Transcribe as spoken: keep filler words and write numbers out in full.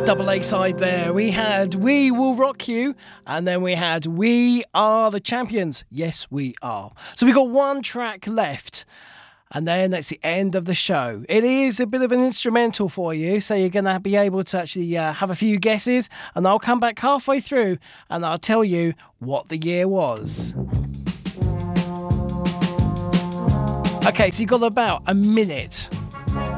Double A side there. We had We Will Rock You, and then we had We Are the Champions. Yes, we are. So we got one track left, and then that's the end of the show. It is a bit of an instrumental for you, so you're going to be able to actually uh, have a few guesses, and I'll come back halfway through and I'll tell you what the year was. Okay, so you've got about a minute